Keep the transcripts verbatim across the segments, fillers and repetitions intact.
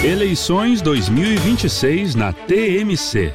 Eleições dois mil e vinte e seis na T M C.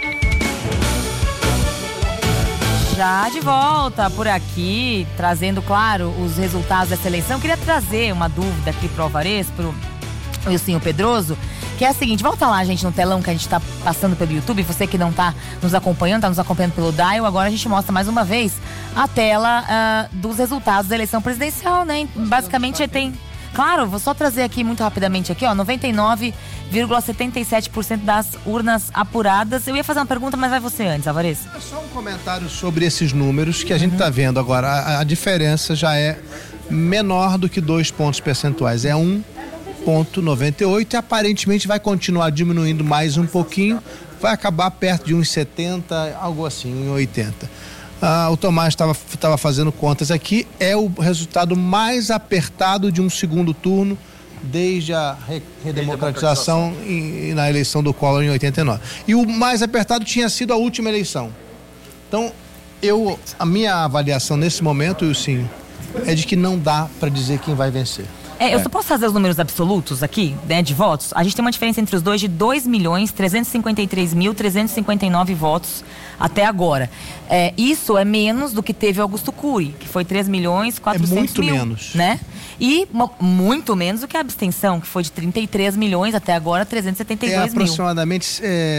Já de volta por aqui, trazendo, claro, os resultados dessa eleição. Queria trazer uma dúvida aqui pro Alvarez, pro Ilcinho Pedroso, que é a seguinte: volta lá, gente, no telão que a gente tá passando pelo YouTube. Você que não tá nos acompanhando, tá nos acompanhando pelo Dial. Agora a gente mostra mais uma vez a tela uh, dos resultados da eleição presidencial, né? Basicamente tem... Claro, vou só trazer aqui muito rapidamente aqui, ó, noventa e nove vírgula setenta e sete por cento das urnas apuradas. Eu ia fazer uma pergunta, mas vai você antes, Alvarez. É só um comentário sobre esses números que a gente está uhum. vendo agora. A, a diferença já é menor do que dois pontos percentuais. É um vírgula noventa e oito e aparentemente vai continuar diminuindo mais um pouquinho. Vai acabar perto de um vírgula setenta, algo assim, um vírgula oitenta. Ah, o Tomás estava fazendo contas aqui, é o resultado mais apertado de um segundo turno desde a re, redemocratização e, e na eleição do Collor em oitenta e nove. E o mais apertado tinha sido a última eleição. Então, eu, a minha avaliação nesse momento, Ilcinho, é de que não dá para dizer quem vai vencer. É, eu só posso fazer os números absolutos aqui, né, de votos. A gente tem uma diferença entre os dois de dois milhões trezentos e cinquenta e três mil trezentos e cinquenta e nove votos até agora. É, isso é menos do que teve Augusto Cury, que foi três milhões quatrocentos mil. É muito menos. Né? E mo- muito menos do que a abstenção, que foi de trinta e três milhões até agora, trezentos e setenta e dois mil. É aproximadamente...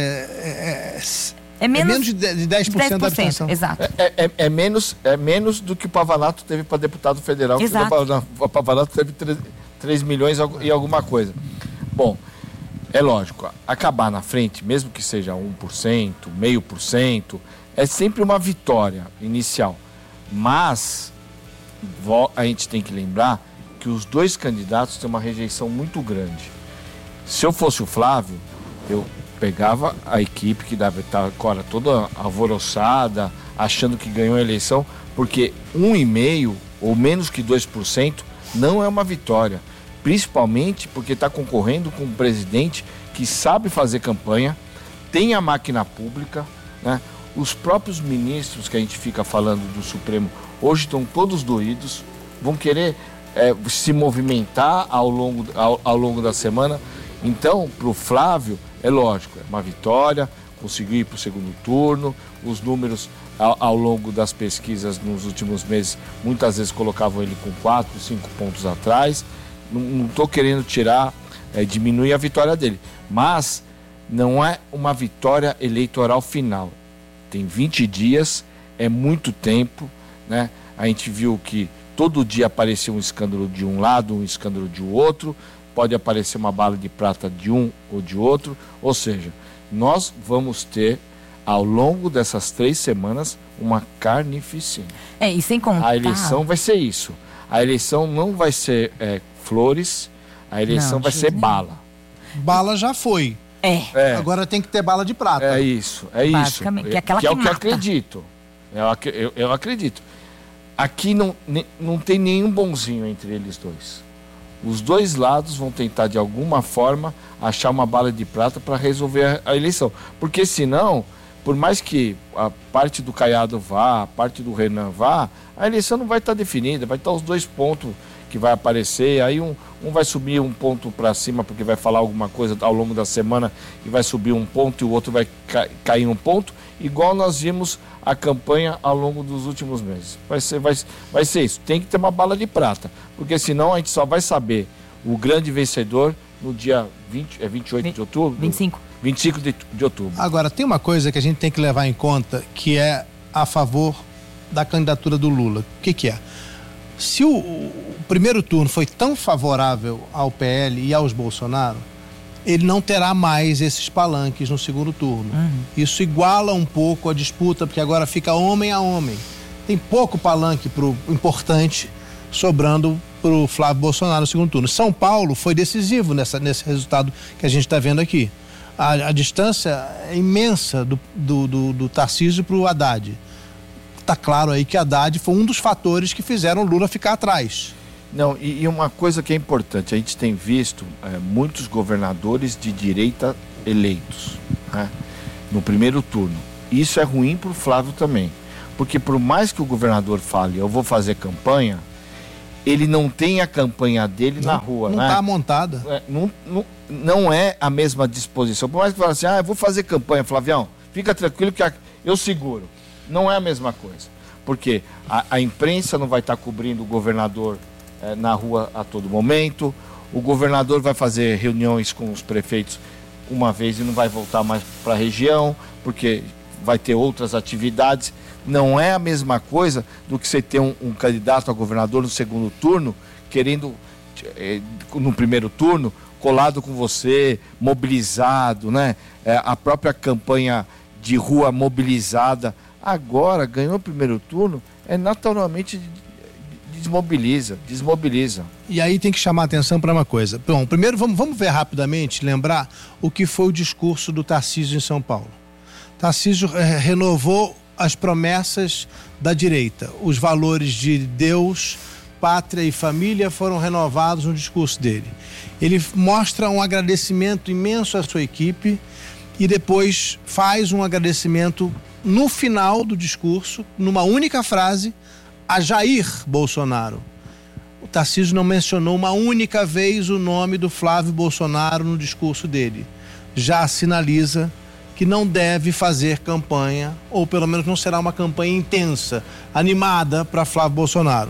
É, é, é menos, é menos de dez por cento da abstenção. Exato. É, é, é, menos, é menos do que o Pavanato teve para deputado federal. Exato. O Pavanato teve três milhões e alguma coisa. Bom, é lógico, acabar na frente, mesmo que seja um por cento, meio por cento, é sempre uma vitória inicial. Mas a gente tem que lembrar que os dois candidatos têm uma rejeição muito grande. Se eu fosse o Flávio, eu pegava a equipe que deve estar agora toda alvoroçada, achando que ganhou a eleição, porque um vírgula cinco por cento ou menos que dois por cento não é uma vitória. Principalmente porque está concorrendo com um presidente que sabe fazer campanha, tem a máquina pública, né? Os próprios ministros que a gente fica falando do Supremo hoje estão todos doídos, vão querer é, se movimentar ao longo, ao, ao longo da semana. Então, para o Flávio, é lógico, é uma vitória, conseguiu ir para o segundo turno, os números ao, ao longo das pesquisas nos últimos meses, muitas vezes colocavam ele com quatro, cinco pontos atrás. Não estou querendo tirar, é, diminuir a vitória dele, mas não é uma vitória eleitoral final. Tem vinte dias, é muito tempo, né? A gente viu que todo dia aparecia um escândalo de um lado, um escândalo de outro, pode aparecer uma bala de prata de um ou de outro, ou seja, nós vamos ter ao longo dessas três semanas uma carnificina. É, e sem contar... Ah. A eleição vai ser isso. A eleição não vai ser é, flores, a eleição Não, vai ser nem. bala. Bala já foi. É. É. Agora tem que ter bala de prata. É isso, é isso. Basicamente, que é aquela que é que o que eu mata. acredito. Eu, ac- eu, eu acredito. Aqui não, ne- não tem nenhum bonzinho entre eles dois. Os dois lados vão tentar, de alguma forma, achar uma bala de prata para resolver a, a eleição. Porque senão, por mais que a parte do Caiado vá, a parte do Renan vá, a eleição não vai estar definida, vai estar os dois pontos que vai aparecer, aí um, um vai subir um ponto para cima porque vai falar alguma coisa ao longo da semana e vai subir um ponto e o outro vai ca- cair um ponto, igual nós vimos a campanha ao longo dos últimos meses. Vai ser, vai, vai ser isso, tem que ter uma bala de prata, porque senão a gente só vai saber o grande vencedor no dia vinte, é vinte e oito de outubro? vinte e cinco. vinte e cinco de, de outubro. Agora, tem uma coisa que a gente tem que levar em conta, que é a favor da candidatura do Lula. O que que é? Se o, o primeiro turno foi tão favorável ao P L e aos Bolsonaro, ele não terá mais esses palanques no segundo turno. Uhum. Isso iguala um pouco a disputa, porque agora fica homem a homem. Tem pouco palanque pro importante sobrando pro Flávio Bolsonaro no segundo turno. São Paulo foi decisivo nessa, nesse resultado que a gente está vendo aqui. A, a distância é imensa do, do, do, do Tarcísio pro Haddad. Tá claro aí que Haddad foi um dos fatores que fizeram o Lula ficar atrás. Não, e, e uma coisa que é importante, a gente tem visto é, muitos governadores de direita eleitos, né, no primeiro turno. Isso é ruim para o Flávio também, porque por mais que o governador fale, eu vou fazer campanha, ele não tem a campanha dele não, na rua, não né? está montada. É, não, não, não é a mesma disposição. Por mais que fale assim, ah, eu vou fazer campanha, Flavião, fica tranquilo que eu seguro. Não é a mesma coisa. Porque a, a imprensa não vai estar cobrindo o governador é, na rua a todo momento, o governador vai fazer reuniões com os prefeitos uma vez e não vai voltar mais para a região, porque vai ter outras atividades. Não é a mesma coisa do que você ter um, um candidato a governador no segundo turno, querendo, eh, no primeiro turno, colado com você, mobilizado, né? É, a própria campanha de rua mobilizada. Agora, ganhou o primeiro turno, é naturalmente desmobiliza, desmobiliza. E aí tem que chamar a atenção para uma coisa. Bom, primeiro vamos, vamos ver rapidamente, lembrar o que foi o discurso do Tarcísio em São Paulo. Tarcísio eh, renovou as promessas da direita. Os valores de Deus, pátria e família foram renovados no discurso dele. Ele mostra um agradecimento imenso à sua equipe e depois faz um agradecimento no final do discurso, numa única frase, a Jair Bolsonaro. O Tarcísio não mencionou uma única vez o nome do Flávio Bolsonaro no discurso dele. Já sinaliza que não deve fazer campanha, ou pelo menos não será uma campanha intensa, animada para Flávio Bolsonaro.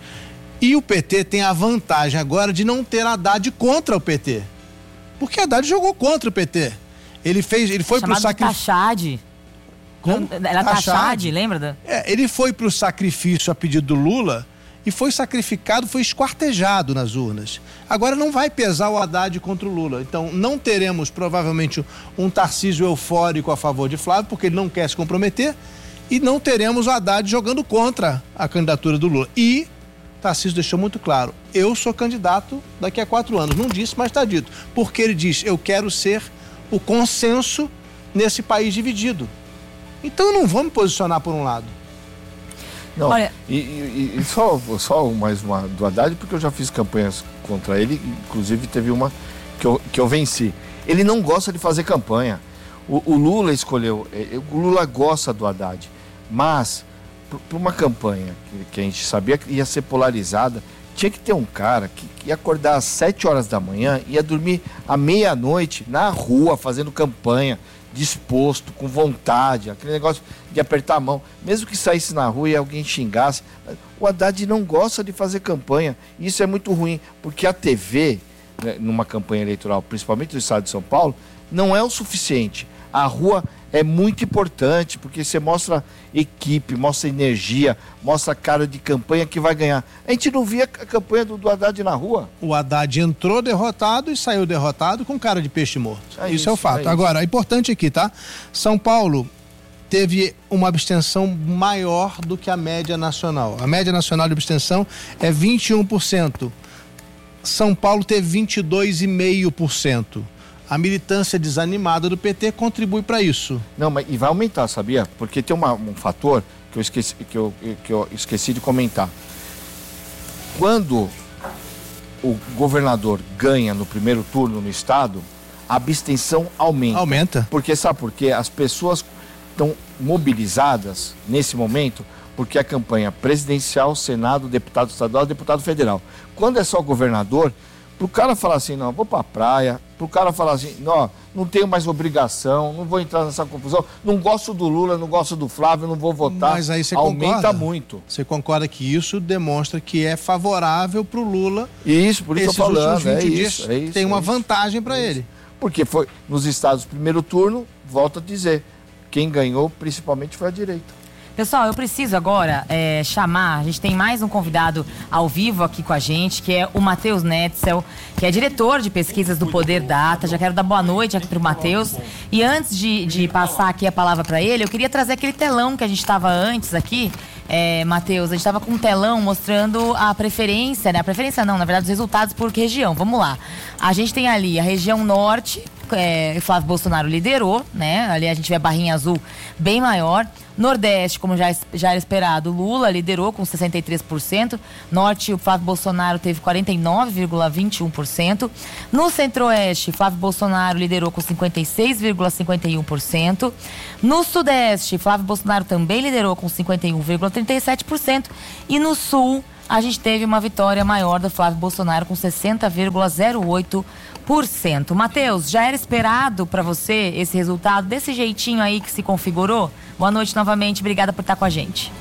E o P T tem a vantagem agora de não ter Haddad contra o P T. Porque Haddad jogou contra o P T. Ele fez, ele foi pro sacrifício. Tachad. Como? Era Tachad, lembra? Da... É, ele foi pro sacrifício a pedido do Lula e foi sacrificado, foi esquartejado nas urnas. Agora não vai pesar o Haddad contra o Lula. Então não teremos provavelmente um Tarcísio eufórico a favor de Flávio, porque ele não quer se comprometer, e não teremos o Haddad jogando contra a candidatura do Lula. E Tarcísio deixou muito claro, eu sou candidato daqui a quatro anos. Não disse, mas está dito. Porque ele diz, eu quero ser o consenso nesse país dividido. Então eu não vou me posicionar por um lado. Não, Olha... e, e, e só, só mais uma do Haddad, porque eu já fiz campanhas contra ele, inclusive teve uma que eu, que eu venci. Ele não gosta de fazer campanha. O, o Lula escolheu, o Lula gosta do Haddad, mas para uma campanha que, que a gente sabia que ia ser polarizada, tinha que ter um cara que, que ia acordar às sete horas da manhã, ia dormir à meia-noite na rua fazendo campanha, disposto, com vontade, aquele negócio de apertar a mão, mesmo que saísse na rua e alguém xingasse. O Haddad não gosta de fazer campanha, e isso é muito ruim, porque a T V, né, numa campanha eleitoral, principalmente do estado de São Paulo, não é o suficiente. A rua é muito importante, porque você mostra equipe, mostra energia, mostra cara de campanha que vai ganhar. A gente não via a campanha do, do Haddad na rua. O Haddad entrou derrotado e saiu derrotado com cara de peixe morto. É isso, isso é o fato. É Agora, é importante aqui, tá? São Paulo teve uma abstenção maior do que a média nacional. A média nacional de abstenção é vinte e um por cento. São Paulo teve vinte e dois vírgula cinco por cento. A militância desanimada do P T contribui para isso. Não, mas e vai aumentar, sabia? Porque tem uma, um fator que eu, esqueci, que, eu, que eu esqueci de comentar. Quando o governador ganha no primeiro turno no estado, a abstenção aumenta. Aumenta. Porque sabe por quê? As pessoas estão mobilizadas nesse momento porque a campanha presidencial, Senado, deputado estadual, deputado federal. Quando é só governador, pro cara falar assim, não, vou pra praia, pro cara falar assim, não, não tenho mais obrigação, não vou entrar nessa confusão, não gosto do Lula, não gosto do Flávio, não vou votar. Mas aí você aumenta concorda, muito. Você concorda que isso demonstra que é favorável pro Lula? Isso, por isso eu tô falando, é isso, é isso. Tem uma é vantagem para é ele. Porque foi nos estados primeiro turno, volto a dizer, quem ganhou principalmente foi a direita. Pessoal, eu preciso agora é, chamar, a gente tem mais um convidado ao vivo aqui com a gente, que é o Matheus Netzel, que é diretor de pesquisas do Poder Data. Já quero dar boa noite aqui para o Matheus. E antes de, de passar aqui a palavra para ele, eu queria trazer aquele telão que a gente estava antes aqui. É, Matheus, a gente estava com um telão mostrando a preferência, né? A preferência não, na verdade, os resultados por região. Vamos lá. A gente tem ali a região norte, é, Flávio Bolsonaro liderou, né? Ali a gente vê a barrinha azul bem maior. Nordeste, como já, já era esperado, Lula liderou com sessenta e três por cento. Norte, o Flávio Bolsonaro teve quarenta e nove vírgula vinte e um por cento. No Centro-Oeste, Flávio Bolsonaro liderou com cinquenta e seis vírgula cinquenta e um por cento. No Sudeste, Flávio Bolsonaro também liderou com cinquenta e um vírgula trinta e sete por cento. E no Sul, a gente teve uma vitória maior do Flávio Bolsonaro com sessenta vírgula zero oito por cento. Matheus, já era esperado para você esse resultado desse jeitinho aí que se configurou? Boa noite novamente, obrigada por estar com a gente.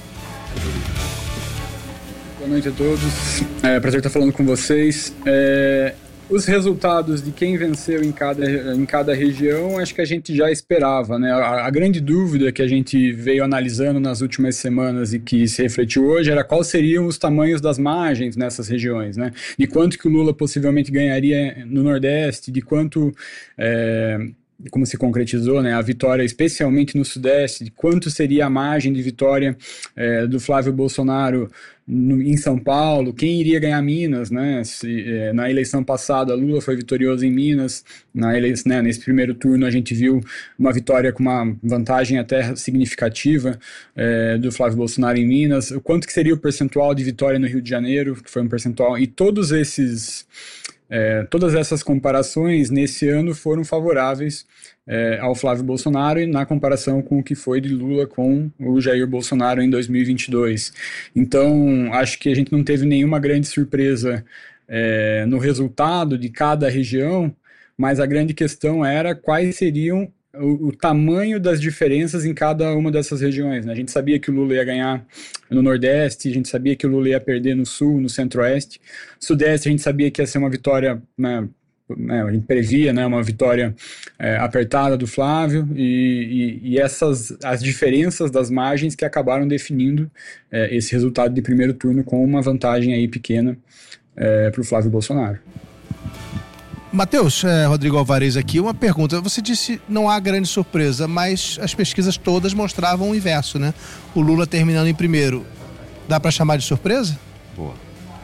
Boa noite a todos, é prazer estar falando com vocês. É, os resultados de quem venceu em cada, em cada região, acho que a gente já esperava, né? A, a grande dúvida que a gente veio analisando nas últimas semanas e que se refletiu hoje era quais seriam os tamanhos das margens nessas regiões, né? De quanto que o Lula possivelmente ganharia no Nordeste, de quanto... É, como se concretizou, né, a vitória especialmente no Sudeste, de quanto seria a margem de vitória é, do Flávio Bolsonaro no, em São Paulo, quem iria ganhar Minas, né, se, é, na eleição passada Lula foi vitorioso em Minas, na eleição, né, nesse primeiro turno a gente viu uma vitória com uma vantagem até significativa é, do Flávio Bolsonaro em Minas, o quanto que seria o percentual de vitória no Rio de Janeiro, que foi um percentual, e todos esses... É, todas essas comparações nesse ano foram favoráveis é, ao Flávio Bolsonaro e na comparação com o que foi de Lula com o Jair Bolsonaro em dois mil e vinte e dois. Então, acho que a gente não teve nenhuma grande surpresa é, no resultado de cada região, mas a grande questão era quais seriam O, o tamanho das diferenças em cada uma dessas regiões, né? A gente sabia que o Lula ia ganhar no Nordeste, a gente sabia que o Lula ia perder no Sul, no Centro-Oeste. Sudeste, a gente sabia que ia ser uma vitória, né, né, a gente previa, né, uma vitória é, apertada do Flávio, e, e, e essas, as diferenças das margens que acabaram definindo é, esse resultado de primeiro turno com uma vantagem aí pequena é, para o Flávio Bolsonaro. Matheus, é, Rodrigo Alvarez aqui, uma pergunta. Você disse não há grande surpresa, mas as pesquisas todas mostravam o inverso, né? O Lula terminando em primeiro. Dá para chamar de surpresa? Boa.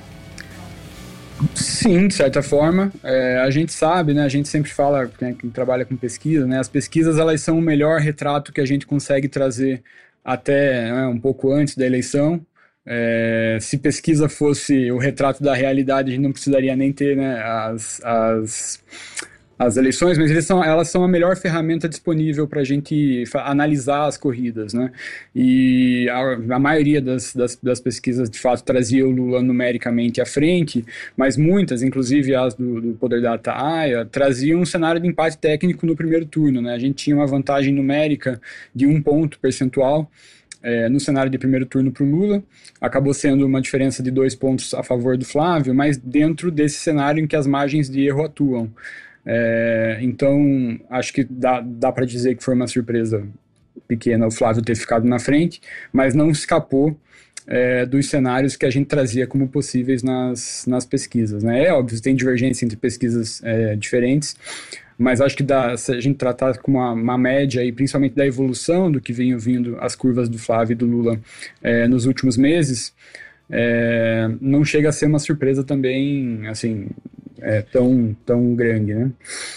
Sim, de certa forma. É, a gente sabe, né? A gente sempre fala, quem, quem trabalha com pesquisa, né? As pesquisas, elas são o melhor retrato que a gente consegue trazer até, né, um pouco antes da eleição. É, se pesquisa fosse o retrato da realidade, a gente não precisaria nem ter, né, as, as, as eleições, mas eles são, elas são a melhor ferramenta disponível para a gente analisar as corridas, né? E a, a maioria das, das, das pesquisas, de fato, trazia o Lula numericamente à frente, mas muitas, inclusive as do, do Poder Data A I A, traziam um cenário de empate técnico no primeiro turno, né? A gente tinha uma vantagem numérica de um ponto percentual É, no cenário de primeiro turno para o Lula, acabou sendo uma diferença de dois pontos a favor do Flávio, mas dentro desse cenário em que as margens de erro atuam. É, então, acho que dá, dá para dizer que foi uma surpresa pequena o Flávio ter ficado na frente, mas não escapou é, dos cenários que a gente trazia como possíveis nas, nas pesquisas, né? É óbvio, tem divergência entre pesquisas é, diferentes, mas acho que dá, se a gente tratar com uma, uma média, e principalmente da evolução do que vinham vindo as curvas do Flávio e do Lula é, nos últimos meses, é, não chega a ser uma surpresa também, assim, é, tão, tão grande, né?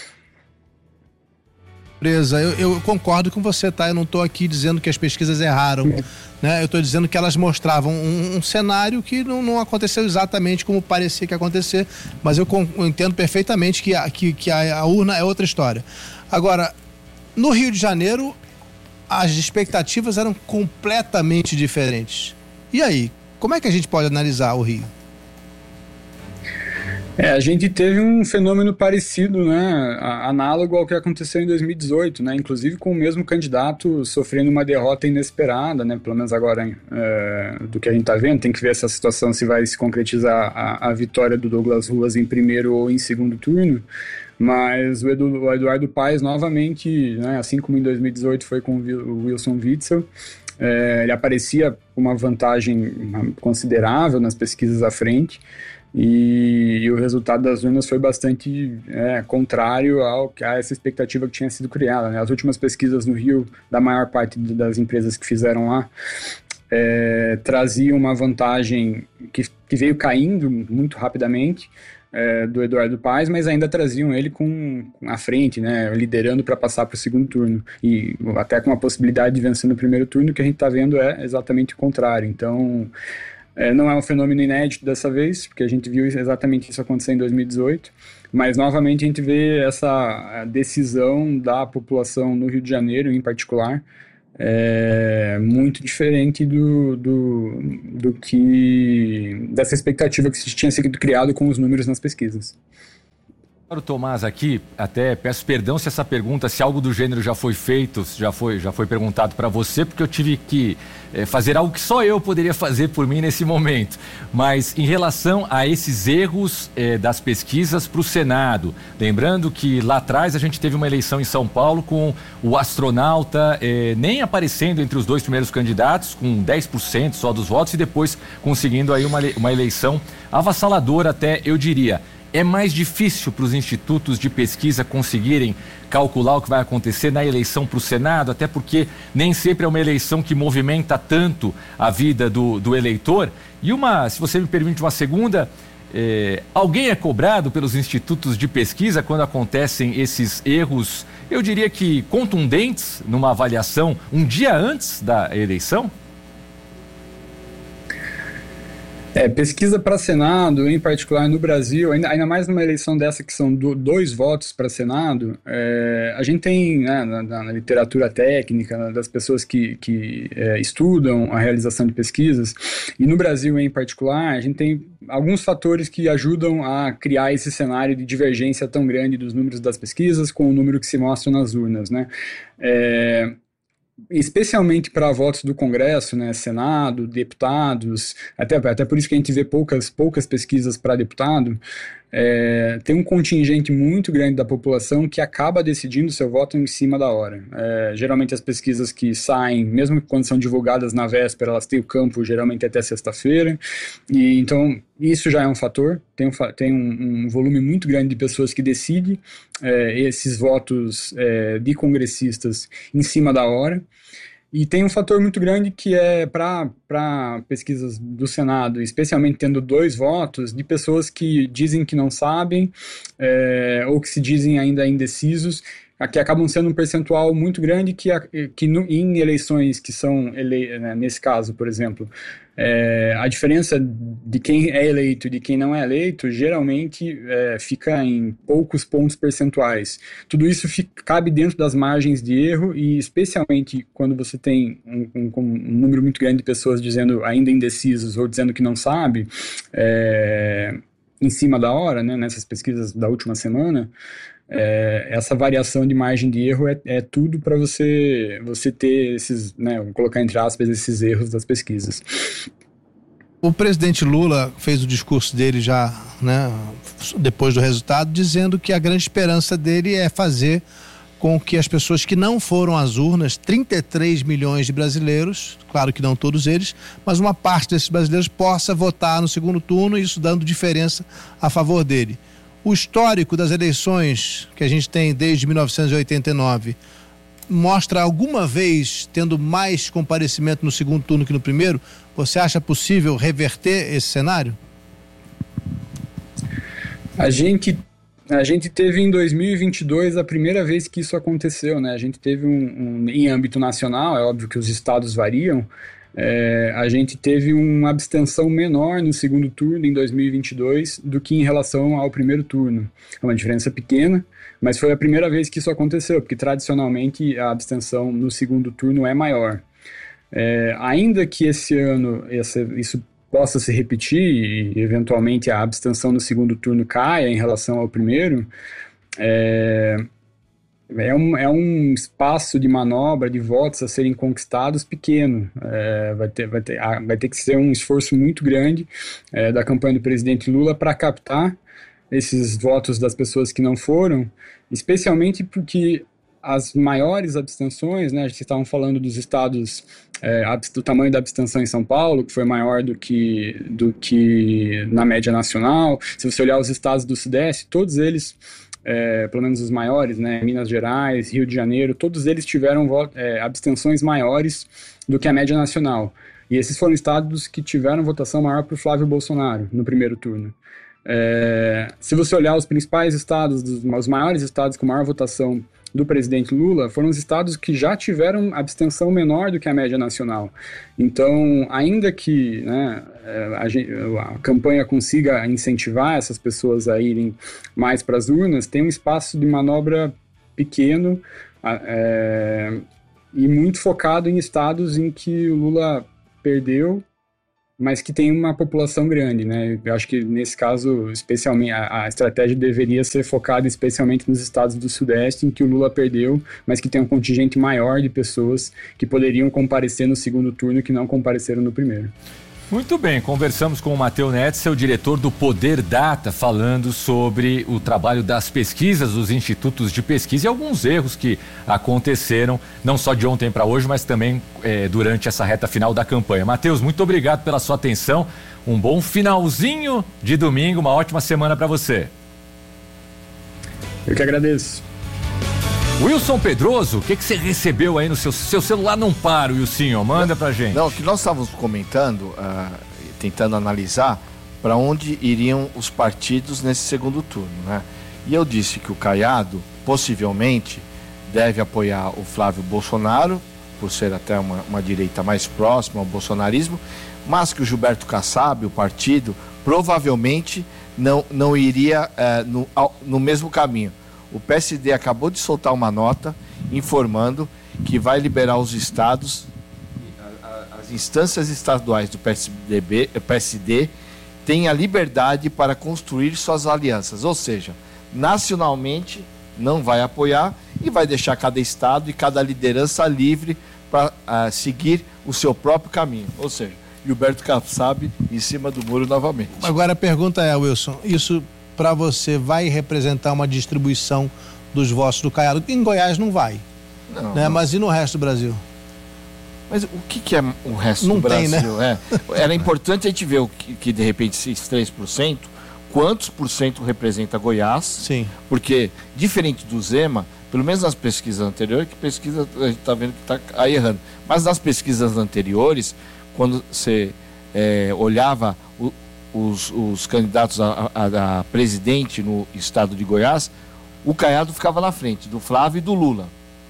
Eu, eu concordo com você, tá? Eu não estou aqui dizendo que as pesquisas erraram, né? Eu estou dizendo que elas mostravam um, um cenário que não, não aconteceu exatamente como parecia que ia acontecer, mas eu, eu entendo perfeitamente que, a, que, que a, a urna é outra história. Agora, no Rio de Janeiro, as expectativas eram completamente diferentes. E aí, como é que a gente pode analisar o Rio? É, a gente teve um fenômeno parecido, né, análogo ao que aconteceu em dois mil e dezoito, né, inclusive com o mesmo candidato sofrendo uma derrota inesperada, né, pelo menos agora é, do que a gente está vendo, tem que ver essa situação se vai se concretizar a, a vitória do Douglas Ruas em primeiro ou em segundo turno, mas o, Edu, o Eduardo Paes novamente, né, assim como em dois mil e dezoito foi com o Wilson Witzel, é, ele aparecia com uma vantagem considerável nas pesquisas à frente, E, e o resultado das urnas foi bastante é, contrário ao, a essa expectativa que tinha sido criada, né? As últimas pesquisas no Rio, da maior parte das empresas que fizeram lá, é, traziam uma vantagem que, que veio caindo muito rapidamente é, do Eduardo Paes, mas ainda traziam ele com, com à frente, né, liderando para passar para o segundo turno, e até com a possibilidade de vencer no primeiro turno. O que a gente está vendo é exatamente o contrário. Então, É, não é um fenômeno inédito dessa vez, porque a gente viu exatamente isso acontecer em dois mil e dezoito, mas novamente a gente vê essa decisão da população no Rio de Janeiro, em particular, é muito diferente do, do, do que dessa expectativa que tinha sido criado com os números nas pesquisas. O Tomás aqui, até peço perdão se essa pergunta, se algo do gênero já foi feito, já foi, já foi perguntado para você, porque eu tive que é, fazer algo que só eu poderia fazer por mim nesse momento. Mas em relação a esses erros é, das pesquisas para o Senado, lembrando que lá atrás a gente teve uma eleição em São Paulo com o astronauta é, nem aparecendo entre os dois primeiros candidatos, com dez por cento só dos votos, e depois conseguindo aí uma, uma eleição avassaladora até, eu diria. É mais difícil para os institutos de pesquisa conseguirem calcular o que vai acontecer na eleição para o Senado, até porque nem sempre é uma eleição que movimenta tanto a vida do, do eleitor. E uma, se você me permite uma segunda, é, alguém é cobrado pelos institutos de pesquisa quando acontecem esses erros, eu diria que contundentes, numa avaliação um dia antes da eleição? É, pesquisa para Senado, em particular no Brasil, ainda, ainda mais numa eleição dessa que são do, dois votos para Senado, é, a gente tem, né, na, na literatura técnica, das pessoas que, que é, estudam a realização de pesquisas, e no Brasil em particular, a gente tem alguns fatores que ajudam a criar esse cenário de divergência tão grande dos números das pesquisas com o número que se mostra nas urnas, né? É, especialmente para votos do Congresso, né, Senado, deputados, até, até por isso que a gente vê poucas, poucas pesquisas para deputado, é, tem um contingente muito grande da população que acaba decidindo seu voto em cima da hora. É, geralmente as pesquisas que saem, mesmo quando são divulgadas na véspera, elas têm o campo geralmente até sexta-feira, e então isso já é um fator, tem um, tem um, um volume muito grande de pessoas que decidem é, esses votos é, de congressistas em cima da hora. E tem um fator muito grande que é para pesquisas do Senado, especialmente tendo dois votos, de pessoas que dizem que não sabem é, ou que se dizem ainda indecisos, que acabam sendo um percentual muito grande que, que no, em eleições que são, ele, né, nesse caso, por exemplo, é, a diferença de quem é eleito e de quem não é eleito geralmente é, fica em poucos pontos percentuais. Tudo isso fica, cabe dentro das margens de erro, e especialmente quando você tem um, um, um número muito grande de pessoas dizendo ainda indecisos ou dizendo que não sabe, é, em cima da hora, né, nessas pesquisas da última semana, É, essa variação de margem de erro é, é tudo para você, você ter esses, né, vou colocar entre aspas, esses erros das pesquisas. O presidente Lula fez o discurso dele já, né, depois do resultado, dizendo que a grande esperança dele é fazer com que as pessoas que não foram às urnas, trinta e três milhões de brasileiros, claro que não todos eles, mas uma parte desses brasileiros possa votar no segundo turno, isso dando diferença a favor dele. O histórico das eleições que a gente tem desde mil novecentos e oitenta e nove mostra alguma vez tendo mais comparecimento no segundo turno que no primeiro? Você acha possível reverter esse cenário? A gente, a gente teve em dois mil e vinte e dois a primeira vez que isso aconteceu, né? A gente teve um, um em âmbito nacional, é óbvio que os estados variam, É, a gente teve uma abstenção menor no segundo turno em dois mil e vinte e dois do que em relação ao primeiro turno. É uma diferença pequena, mas foi a primeira vez que isso aconteceu, porque tradicionalmente a abstenção no segundo turno é maior. É, ainda que esse ano essa, isso possa se repetir e eventualmente a abstenção no segundo turno caia em relação ao primeiro, é... É um, é um espaço de manobra, de votos a serem conquistados pequeno. É, vai, ter, vai, ter, vai ter que ser um esforço muito grande é, da campanha do presidente Lula para captar esses votos das pessoas que não foram, especialmente porque as maiores abstenções, né, a gente estava falando dos estados, é, do tamanho da abstenção em São Paulo, que foi maior do que, do que na média nacional. Se você olhar os estados do Sudeste, todos eles... É, pelo menos os maiores, né, Minas Gerais, Rio de Janeiro, todos eles tiveram é, abstenções maiores do que a média nacional. E esses foram estados que tiveram votação maior para o Flávio Bolsonaro no primeiro turno. É, se você olhar os principais estados, os maiores estados com maior votação do presidente Lula, foram os estados que já tiveram abstenção menor do que a média nacional. Então, ainda que, né, a, a campanha consiga incentivar essas pessoas a irem mais para as urnas, tem um espaço de manobra pequeno, é, e muito focado em estados em que o Lula perdeu, mas que tem uma população grande, né? Eu acho que nesse caso, especialmente, a, a estratégia deveria ser focada especialmente nos estados do Sudeste, em que o Lula perdeu, mas que tem um contingente maior de pessoas que poderiam comparecer no segundo turno que não compareceram no primeiro. Muito bem, conversamos com o Matteo Netzel, diretor do Poder Data, falando sobre o trabalho das pesquisas, dos institutos de pesquisa e alguns erros que aconteceram, não só de ontem para hoje, mas também eh, durante essa reta final da campanha. Matheus, muito obrigado pela sua atenção, um bom finalzinho de domingo, uma ótima semana para você. Eu que agradeço. Wilson Pedroso, o que, que você recebeu aí no seu, seu celular? Não para, Wilson, manda pra gente. Não, o que nós estávamos comentando, uh, tentando analisar para onde iriam os partidos nesse segundo turno, né? E eu disse que o Caiado possivelmente deve apoiar o Flávio Bolsonaro, por ser até uma, uma direita mais próxima ao bolsonarismo, mas que o Gilberto Kassab, o partido, provavelmente não, não iria uh, no, ao, no mesmo caminho. O P S D acabou de soltar uma nota informando que vai liberar os estados, as instâncias estaduais do P S D têm a liberdade para construir suas alianças, ou seja, nacionalmente não vai apoiar e vai deixar cada estado e cada liderança livre para uh, seguir o seu próprio caminho, ou seja, Gilberto Kassab em cima do muro novamente. Agora a pergunta é, Wilson, isso para você vai representar uma distribuição dos votos do Caiado? Em Goiás não vai, não, né? Não. Mas e no resto do Brasil? Mas o que, que é o resto não do tem, Brasil? Né? É, era importante a gente ver o que, que de repente esses três por cento, quantos por cento representa Goiás? Sim. Porque, diferente do Zema, pelo menos nas pesquisas anteriores, que pesquisa a gente está vendo que está aí errando, mas nas pesquisas anteriores, quando você é, olhava o Os, os candidatos a, a, a presidente no estado de Goiás, o Caiado ficava na frente do Flávio e do Lula.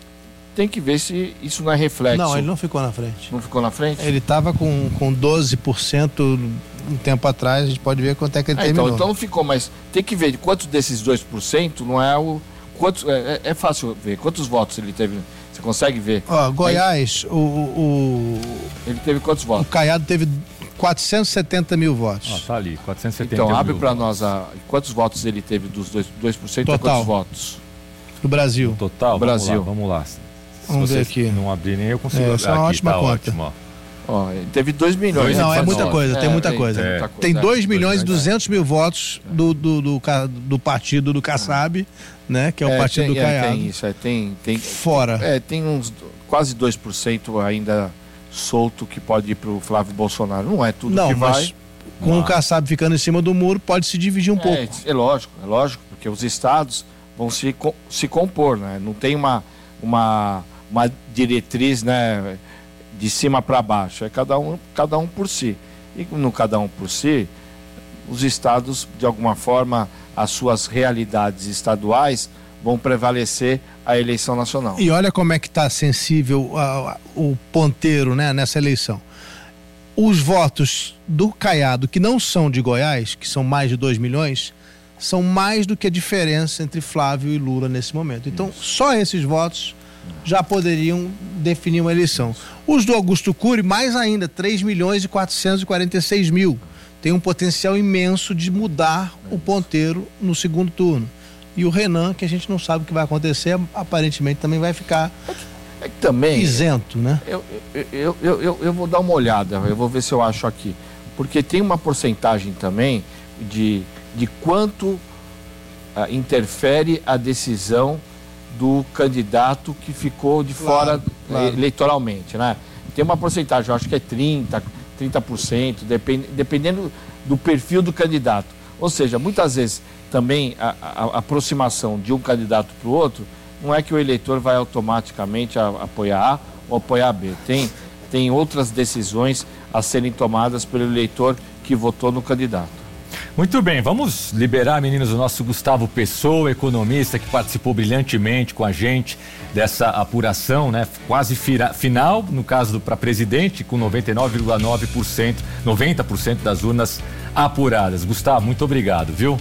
Tem que ver se isso não é reflexo. Não, ele não ficou na frente. Não ficou na frente? Ele estava com, com doze por cento um tempo atrás, a gente pode ver quanto é que ele ah, terminou. Então, então não ficou, mas tem que ver quantos desses dois por cento não é o... Quantos, é, é fácil ver quantos votos ele teve. Você consegue ver? Ó, Goiás, Aí, o, o... Ele teve quantos votos? O Caiado teve quatrocentos e setenta mil votos. Ó, tá ali, quatrocentos e setenta Então, mil abre para votos. nós a, quantos votos ele teve dos dois, dois por cento. Total. Quantos votos? No Brasil. Total? Brasil. Vamos lá, vamos lá. Se vamos ver aqui. Não abrir nem eu consigo É, abrir. essa é uma aqui, ótima tá conta. ótimo, ó. Ó, ele teve dois milhões. Não, é Quantos muita votos? coisa, tem muita é, coisa. Tem, É. muita coisa. Tem É. dois milhões e duzentos mil votos do, do, do, do partido do Kassab, né? Que é o É, partido tem, do é, Caiado. tem isso, é, tem, tem, Fora. É, tem uns quase dois por cento ainda solto que pode ir para o Flávio Bolsonaro. Não é tudo Não, que mas vai. com o Kassab ficando em cima do muro, pode se dividir um É, pouco. é lógico, é lógico, porque os estados vão se, co- se compor, né? Não tem uma, uma, uma diretriz, né, de cima para baixo, é cada um, cada um por si. E no cada um por si, os estados, de alguma forma, as suas realidades estaduais vão prevalecer a eleição nacional. E olha como é que está sensível a- a- o ponteiro, né, nessa eleição. Os votos do Caiado, que não são de Goiás, que são mais de dois milhões, são mais do que a diferença entre Flávio e Lula nesse momento. Então, Isso. só esses votos já poderiam definir uma eleição. Os do Augusto Cury, mais ainda, três milhões e quatrocentos e quarenta e seis mil. Tem um potencial imenso de mudar o ponteiro no segundo turno. E o Renan, que a gente não sabe o que vai acontecer, aparentemente também vai ficar é que também, isento, né? Eu, eu, eu, eu, eu vou dar uma olhada, eu vou ver se eu acho aqui. Porque tem uma porcentagem também de, de quanto ah, interfere a decisão do candidato que ficou de Claro, fora claro. eleitoralmente, né? Tem uma porcentagem, eu acho que é trinta por cento, depend, dependendo do perfil do candidato. Ou seja, muitas vezes também a, a, a aproximação de um candidato para o outro não é que o eleitor vai automaticamente a, apoiar A ou apoiar B. Tem, tem outras decisões a serem tomadas pelo eleitor que votou no candidato. Muito bem, vamos liberar, meninos, o nosso Gustavo Pessoa, economista, que participou brilhantemente com a gente dessa apuração, né? Quase fira, final, no caso para presidente, com noventa e nove vírgula nove por cento, noventa por cento das urnas apuradas. Gustavo, muito obrigado, viu?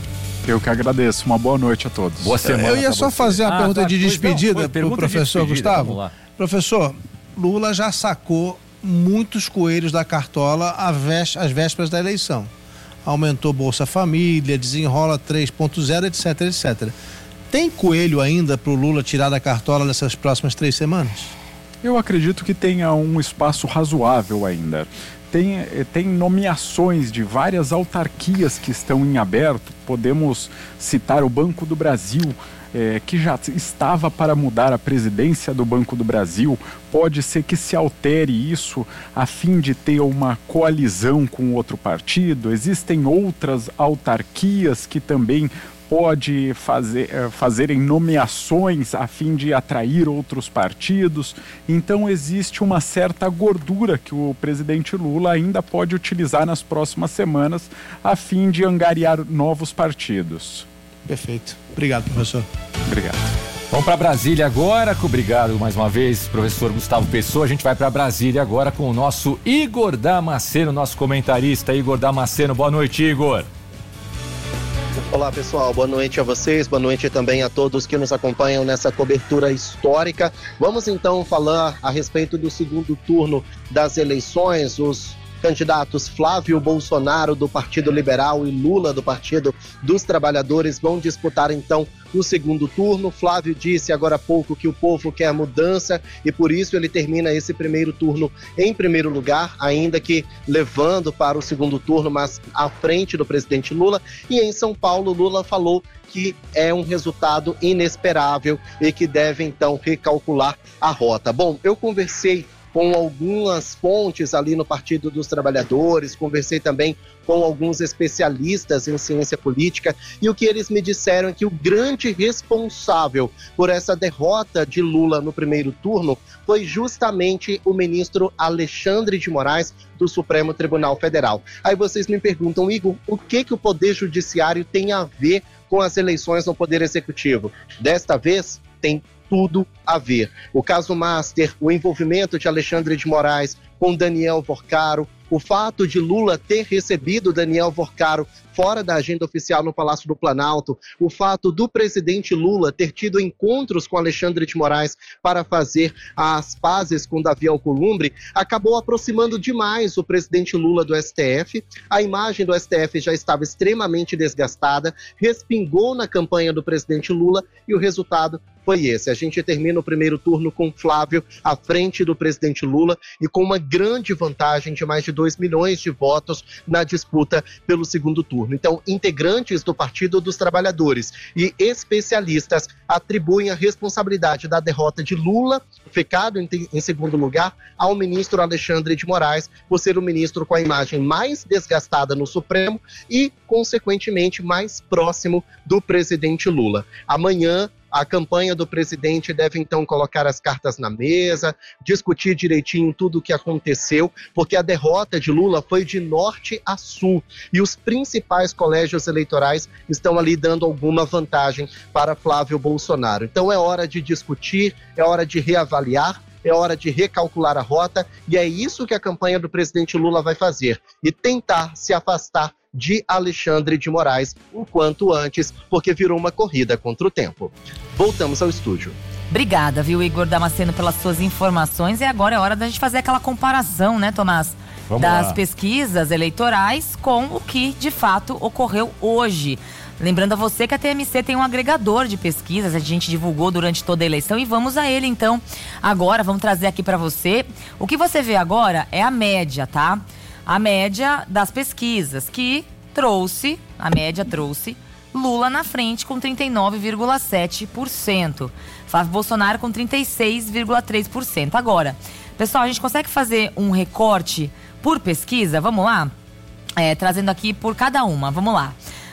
Eu que agradeço. Uma boa noite a todos. Boa semana. Eu ia só você. fazer a ah, pergunta tá, de pois despedida não, foi, para o pergunta de professor despedida, Gustavo. vamos lá. Professor, Lula já sacou muitos coelhos da cartola às vésperas da eleição. Aumentou Bolsa Família, desenrola três ponto zero, etc, etcétera. Tem coelho ainda para o Lula tirar da cartola nessas próximas três semanas? Eu acredito que tenha um espaço razoável ainda. Tem, tem nomeações de várias autarquias que estão em aberto. Podemos citar o Banco do Brasil, é, que já estava para mudar a presidência do Banco do Brasil. Pode ser que se altere isso a fim de ter uma coalizão com outro partido. Existem outras autarquias que também pode fazer, fazerem nomeações a fim de atrair outros partidos. Então existe uma certa gordura que o presidente Lula ainda pode utilizar nas próximas semanas a fim de angariar novos partidos. Perfeito. Obrigado, professor. Obrigado. Vamos para Brasília agora. Obrigado mais uma vez, professor Gustavo Pessoa. A gente vai para Brasília agora com o nosso Igor Damasceno, nosso comentarista. Igor Damasceno, boa noite, Igor. Olá pessoal, boa noite a vocês, boa noite também a todos que nos acompanham nessa cobertura histórica. Vamos então falar a respeito do segundo turno das eleições. Os candidatos Flávio Bolsonaro do Partido Liberal e Lula do Partido dos Trabalhadores vão disputar então o segundo turno. Flávio disse agora há pouco que o povo quer mudança e por isso ele termina esse primeiro turno em primeiro lugar, ainda que levando para o segundo turno, mas à frente do presidente Lula. E em São Paulo, Lula falou que é um resultado inesperável e que deve então recalcular a rota. Bom, eu conversei com algumas fontes ali no Partido dos Trabalhadores, conversei também com alguns especialistas em ciência política, e o que eles me disseram é que o grande responsável por essa derrota de Lula no primeiro turno foi justamente o ministro Alexandre de Moraes, do Supremo Tribunal Federal. Aí vocês me perguntam, Igor, o que, que o Poder Judiciário tem a ver com as eleições no Poder Executivo? Desta vez, tem tudo a ver. O caso Master, o envolvimento de Alexandre de Moraes com Daniel Vorcaro, o fato de Lula ter recebido Daniel Vorcaro fora da agenda oficial no Palácio do Planalto, o fato do presidente Lula ter tido encontros com Alexandre de Moraes para fazer as pazes com Davi Alcolumbre, acabou aproximando demais o presidente Lula do S T F. A imagem do S T F já estava extremamente desgastada, respingou na campanha do presidente Lula e o resultado foi esse. A gente termina o primeiro turno com Flávio à frente do presidente Lula e com uma grande vantagem de mais de dois milhões de votos na disputa pelo segundo turno. Então, integrantes do Partido dos Trabalhadores e especialistas atribuem a responsabilidade da derrota de Lula, ficado em, em segundo lugar, ao ministro Alexandre de Moraes, por ser o ministro com a imagem mais desgastada no Supremo e, consequentemente, mais próximo do presidente Lula. Amanhã, a campanha do presidente deve então colocar as cartas na mesa, discutir direitinho tudo o que aconteceu, porque a derrota de Lula foi de norte a sul e os principais colégios eleitorais estão ali dando alguma vantagem para Flávio Bolsonaro. Então é hora de discutir, é hora de reavaliar, é hora de recalcular a rota e é isso que a campanha do presidente Lula vai fazer e tentar se afastar de Alexandre de Moraes o quanto antes, porque virou uma corrida contra o tempo. Voltamos ao estúdio. Obrigada, viu, Igor Damasceno, pelas suas informações. E agora é hora da gente fazer aquela comparação, né, Tomás? Vamos das lá. pesquisas eleitorais com o que, de fato, ocorreu hoje. Lembrando a você que a T M C tem um agregador de pesquisas, a gente divulgou durante toda a eleição e vamos a ele, então. Agora, vamos trazer aqui para você. O que você vê agora é a média, tá? A média das pesquisas, que trouxe, a média trouxe, Lula na frente com trinta e nove vírgula sete por cento. Flávio Bolsonaro com trinta e seis vírgula três por cento. Agora, pessoal, a gente consegue fazer um recorte por pesquisa? Vamos lá? É, trazendo aqui por cada uma, vamos lá.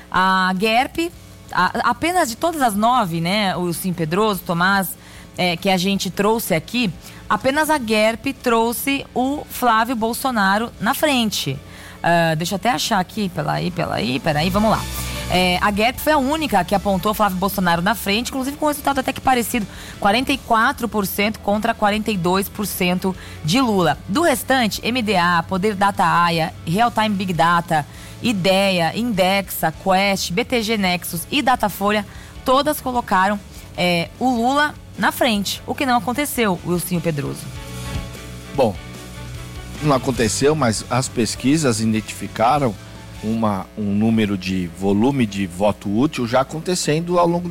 A G E R P, a, apenas de todas as nove, né, o Sim Pedroso, Tomás, é, que a gente trouxe aqui, apenas a G E R P trouxe o Flávio Bolsonaro na frente. Uh, deixa eu até achar aqui, peraí, peraí, peraí, vamos lá. É, a G E R P foi a única que apontou Flávio Bolsonaro na frente, inclusive com um resultado até que parecido, quarenta e quatro por cento contra quarenta e dois por cento de Lula. Do restante, M D A, Poder Data A I A, Real Time Big Data, Ideia, Indexa, Quest, B T G Nexus e Datafolha, todas colocaram é, o Lula na frente, o que não aconteceu, Wilson Pedroso. Bom, não aconteceu, mas as pesquisas identificaram uma, um número de volume de voto útil já acontecendo ao longo